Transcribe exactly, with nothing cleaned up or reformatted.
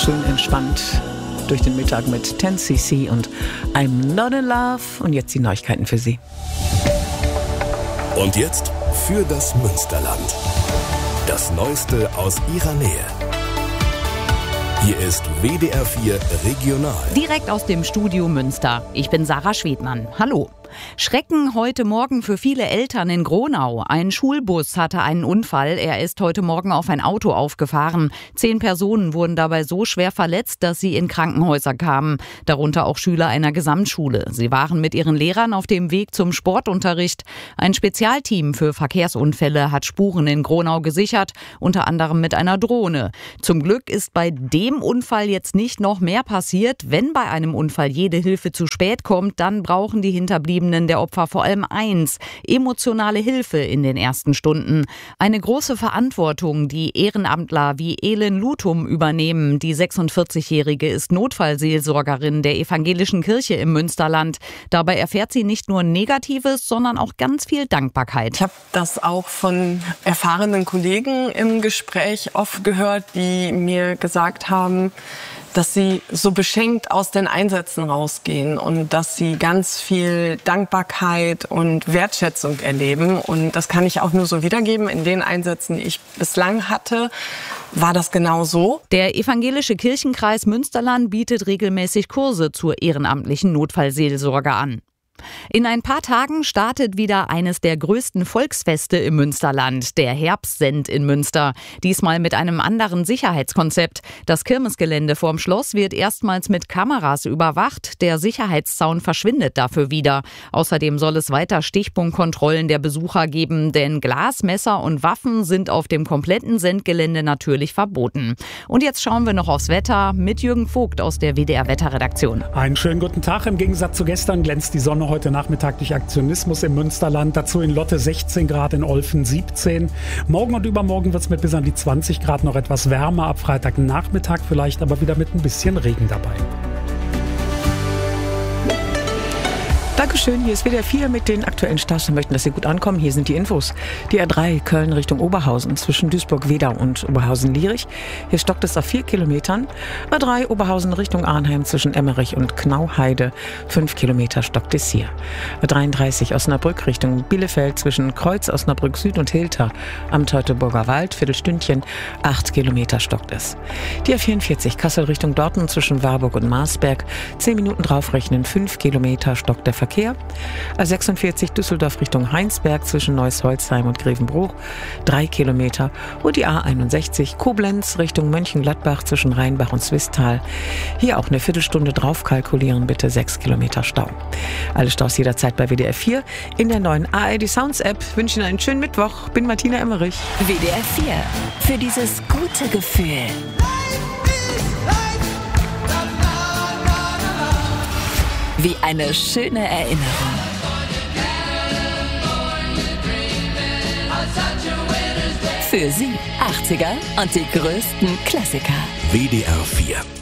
schön entspannt durch den Mittag mit ten C C und I'm Not in Love. Und jetzt die Neuigkeiten für Sie. Und jetzt für das Münsterland. Das Neueste aus Ihrer Nähe. Hier ist W D R vier Regional. Direkt aus dem Studio Münster. Ich bin Sarah Schwedmann. Hallo. Schrecken heute Morgen für viele Eltern in Gronau. Ein Schulbus hatte einen Unfall. Er ist heute Morgen auf ein Auto aufgefahren. Zehn Personen wurden dabei so schwer verletzt, dass sie in Krankenhäuser kamen. Darunter auch Schüler einer Gesamtschule. Sie waren mit ihren Lehrern auf dem Weg zum Sportunterricht. Ein Spezialteam für Verkehrsunfälle hat Spuren in Gronau gesichert, unter anderem mit einer Drohne. Zum Glück ist bei dem Unfall jetzt nicht noch mehr passiert. Wenn bei einem Unfall jede Hilfe zu spät kommt, dann brauchen die Hinterbliebenen der Opfer vor allem eins: emotionale Hilfe in den ersten Stunden. Eine große Verantwortung, die Ehrenamtler wie Elin Lutum übernehmen. Die sechsundvierzigjährige ist Notfallseelsorgerin der Evangelischen Kirche im Münsterland. Dabei erfährt sie nicht nur Negatives, sondern auch ganz viel Dankbarkeit. Ich habe das auch von erfahrenen Kollegen im Gespräch oft gehört, die mir gesagt haben, dass sie so beschenkt aus den Einsätzen rausgehen und dass sie ganz viel Dankbarkeit und Wertschätzung erleben. Und das kann ich auch nur so wiedergeben. In den Einsätzen, die ich bislang hatte, war das genau so. Der Evangelische Kirchenkreis Münsterland bietet regelmäßig Kurse zur ehrenamtlichen Notfallseelsorge an. In ein paar Tagen startet wieder eines der größten Volksfeste im Münsterland, der Herbstsend in Münster. Diesmal mit einem anderen Sicherheitskonzept. Das Kirmesgelände vorm Schloss wird erstmals mit Kameras überwacht. Der Sicherheitszaun verschwindet dafür wieder. Außerdem soll es weiter Stichpunktkontrollen der Besucher geben, denn Glas, Messer und Waffen sind auf dem kompletten Sendgelände natürlich verboten. Und jetzt schauen wir noch aufs Wetter mit Jürgen Vogt aus der W D R-Wetterredaktion. Einen schönen guten Tag. Im Gegensatz zu gestern glänzt die Sonne heute Nachmittag durch Aktionismus im Münsterland. Dazu in Lotte sechzehn Grad, in Olfen siebzehn. Morgen und übermorgen wird es mit bis an die zwanzig Grad noch etwas wärmer. Ab Freitagnachmittag vielleicht aber wieder mit ein bisschen Regen dabei. Dankeschön, hier ist W D R vier mit den aktuellen Starts. Wir möchten, dass Sie gut ankommen. Hier sind die Infos. Die A drei Köln Richtung Oberhausen zwischen Duisburg-Wedau und Oberhausen-Lierich. Hier stockt es auf vier Kilometern. A drei Oberhausen Richtung Arnheim zwischen Emmerich und Knauheide. Fünf Kilometer stockt es hier. A dreiunddreißig Osnabrück Richtung Bielefeld zwischen Kreuz Osnabrück Süd und Hilter am Teutoburger Wald. Viertelstündchen. Acht Kilometer stockt es. Die A vierundvierzig Kassel Richtung Dortmund zwischen Warburg und Marsberg. Zehn Minuten draufrechnen. Fünf Kilometer stockt der Verkehr. A sechsundvierzig Düsseldorf Richtung Heinsberg zwischen Neuss-Holzheim und Grevenbruch, drei Kilometer. Und die A einundsechzig Koblenz Richtung Mönchengladbach zwischen Rheinbach und Swisttal. Hier auch eine Viertelstunde drauf kalkulieren, bitte sechs Kilometer Stau. Alle Staus jederzeit bei W D R vier in der neuen A R D Sounds App. Wünsche Ihnen einen schönen Mittwoch. Bin Martina Emmerich. W D R vier für dieses gute Gefühl. Wie eine schöne Erinnerung. Für Sie achtziger und die größten Klassiker. W D R vier